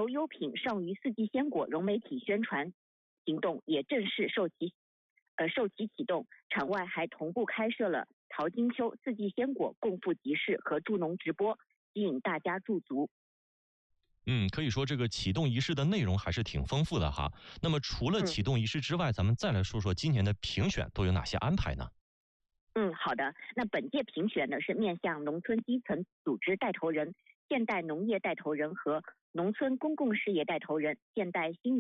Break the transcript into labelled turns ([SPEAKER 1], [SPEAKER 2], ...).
[SPEAKER 1] 油优品上虞四季鲜果融媒体宣传行动也正式受其启动，场外还同步开设了淘金秋四季鲜果共赴集市和助农直播，吸引大家驻足。
[SPEAKER 2] 可以说这个启动仪式的内容还是挺丰富的哈。那么除了启动仪式之外，咱们再来说说今年的评选都有哪些安排呢？
[SPEAKER 1] 好的。那本届评选呢是面向农村基层组织带头人、现代农业带头人和农村公共事业带头人、现代新